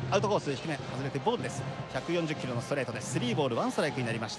アウトコース低め外れてボールです。140キロのストレートで3ボール1ストライクになりました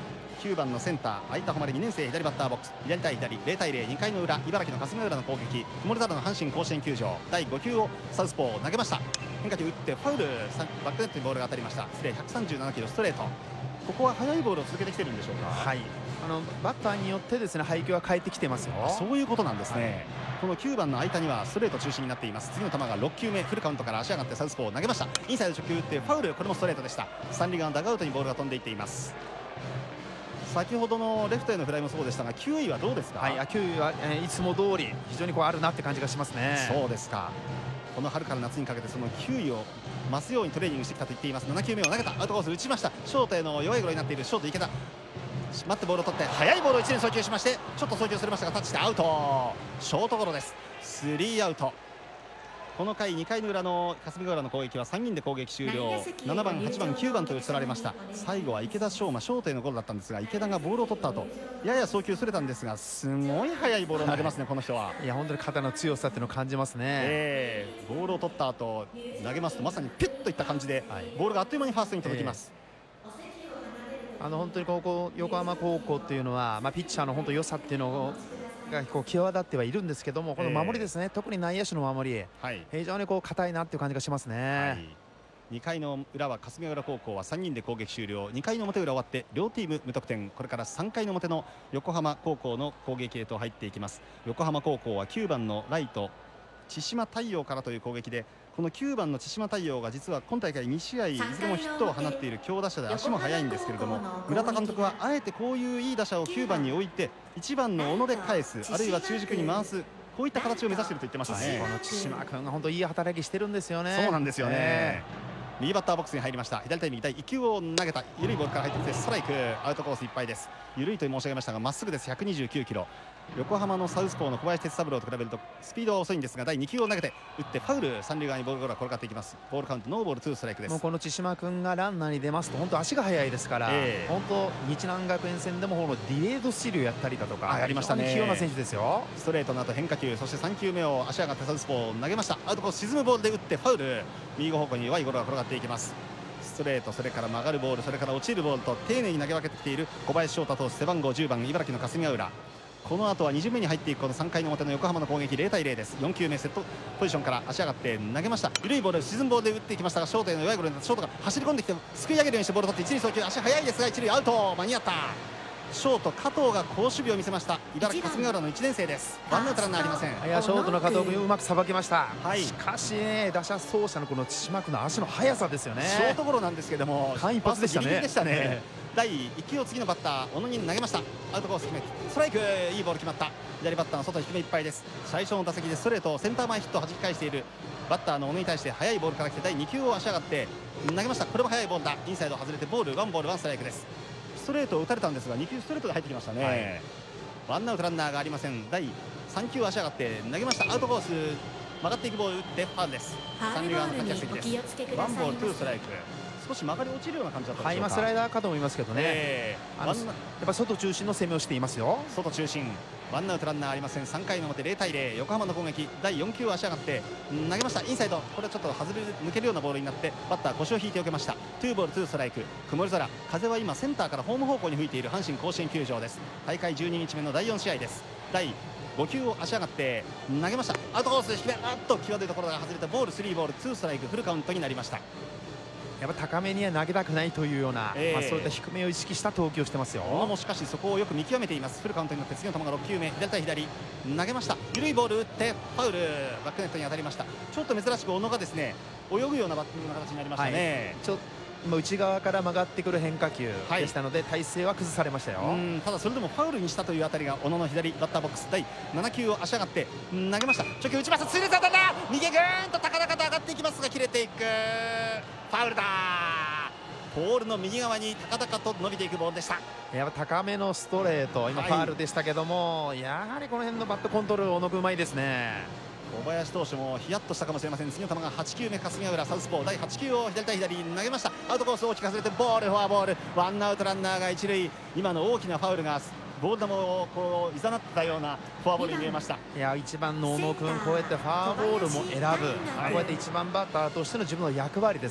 。9番のセンター相田誉2年生左バッターボックス、左対左0対0、2回の裏茨城の霞ヶ浦の攻撃、曇り空の阪神甲子園球場、第5球をサウスポー投げました。変化球打ってファウル、バックネットにボールが当たりました。失礼、137キロストレート。ここは速いボールを続けてきてるんでしょうか。 はい、バッターによってですね配球は変えてきてますよ。 そういうことなんですね、はい、この9番の相田にはストレート中心になっています。次の球が6球目、フルカウントから足上がってサウスポーを投げました。インサイド初球打ってファウル、これもストレートでした。三塁側のダグアウトにボールが飛んでいっています。先ほどのレフトへのフライもそうでしたが、球威はどうですか。 はい、球威はいつも通り非常にあるなって感じがしますね。 そうですか。この春から夏にかけてその球威を増すようにトレーニングしてきたと言っています。7球目を投げた、アウトコース打ちました。ショートへの弱いゴロになっているショート池田、待ってボールを取って速いボールを1塁送球しまして、ちょっと送球それましたがタッチしてアウト、ショートゴロです。スリーアウト。この回2回の裏の霞ヶ浦の攻撃は3人で攻撃終了。7番8番9番と打ち取られました。最後は池田翔真ショートへのゴロだったんですが、池田がボールを取った後やや送球それたんですが、すごい速いボールを投げますね、この人は。 いや本当に肩の強さっていうのを感じますね。 ボールを取った後投げますとまさにピュッといった感じで、ボールがあっという間にファーストに届きます。 本当に横浜高校っていうのは、ピッチャーの本当良さっていうのをが際立ってはいるんですけども、この守りですね、特に内野手の守り、非常に硬いなっていう感じがしますね。 2回の裏は霞ヶ浦高校は3人で攻撃終了。2回の表裏終わって両チーム無得点。これから3回の表の横浜高校の攻撃へと入っていきます。横浜高校は9番のライト千島太陽からという攻撃で、この9番の千島太陽が実は今大会2試合いずれもヒットを放っている強打者で足も速いんですけれども、村田監督はあえてこういういい打者を9番に置いて1番の小野で返す、あるいは中軸に回す、こういった形を目指していると言ってましたね。 この千島君が本当いい働きしてるんですよね。 そうなんですよね。右バッターボックスに入りました。左対右第1球を投げた、緩いボールから入ってきてストライク、アウトコースいっぱいです。緩いと申し上げましたがまっすぐです。129キロ。横浜のサウスポーの小林哲三郎と比べるとスピードは遅いんですが、第2球を投げて打ってファウル、三塁側にボールが転がっていきます。ボールカウントノーボール2ストライクです。 もうこの千島君がランナーに出ますと本当足が速いですから、本当日南学園戦でもディレードスチールやったりだとかやりましたね。 器用な選手ですよ。 ストレートの後変化球、そして3球目を足上がってサウスポーを投げました。アウトコース沈むボールで打ってファウル、右方向に弱いゴロが転がっていきます。ストレート、それから曲がるボール、それから落ちるボールと丁寧に投げ分けてきている小林翔太投手、背番号10番茨城の霞ヶ浦。この後は2巡目に入っていくこの3回の表の横浜の攻撃、0対0です。4球目セットポジションから足上がって投げました。緩いボール、沈むボールで打っていきましたが、ショートへの弱いゴロになってショートが走り込んできてすくい上げるようにしてボールを取って一塁送球、足速いですが一塁アウト、間に合った。ショート加藤が好守備を見せました。茨城霞ヶ浦の1年生です。ワンアウトランナーありません。 いやショートの加藤君うまくさばきました。しかし、打者走者のこの千島君の足の速さですよね。 ショートゴロなんですけども間一髪でしたね。 第1球を次のバッター小野に投げました。アウトコース決めストライク、いいボール決まった。左バッターの外低めいっぱいです。最初の打席でストレートをセンター前ヒットを弾き返しているバッターの小野に対して速いボールから来て第2球を足上がって投げました。これも速いボールだ。インサイド外れてボール、ワンボールワンストライクです。ストレートを打たれたんですが2球ストレートで入ってきましたね。ワンアウトランナーがありません。第3球足上がって投げました。アウトコース曲がっていくボール打ってファウルです。三塁側の客席です。ワンボールツーストライク。少し曲がり落ちるような感じだったでしょうか。 今スライダーかと思いますけどね、やっぱ外中心の攻めをしていますよ。 外中心。ワンアウトランナーありません。3回の表0対0、横浜の攻撃。第4球足上がって投げました。インサイド、これはちょっと外れ抜けるようなボールになってバッター腰を引いておけました。ツーボールツーストライク。曇り空、風は今センターからホーム方向に吹いている阪神甲子園球場です。大会12日目の第4試合です。第5球を足上がって投げました。アウトコース低め、あっと際どいところが外れてボール3ボール2ストライク、フルカウントになりました。 やっぱ高めには投げたくないというような、そういった低めを意識した投球をしてますよ。 もしかしそこをよく見極めています。フルカウントになって次の球が6球目、左対左投げました。緩いボール打ってファウル、バックネットに当たりました。ちょっと珍しく小野がですね泳ぐようなバッティングの形になりましたね。 ちょっと内側から曲がってくる変化球でしたので、体勢は崩されましたよ。 ただそれでもファウルにしたというあたりが小野の左バッターボックス。第7球を足上がって投げました。初球打ちました。痛烈当たった。右ぐーんと高々と上がっていきますが切れていく、ファウルだ。ポールの右側に高々と伸びていくボールでした。 やっぱ高めのストレート、今ファウルでしたけども、やはりこの辺のバットコントロール小野君うまいですね。 小林投手もヒヤッとしたかもしれません。次の球が8球目、霞ヶ浦サウスポー。第8球を左対左投げました。アウトコース大きく外れてボール、フォアボール、ワンアウトランナーが一塁。今の大きなファウルがボール球をこういざなったようなフォアボールに見えました。 いや1番の小野君、こうやってフォアボールも選ぶ、こうやって1番バッターとしての自分の役割です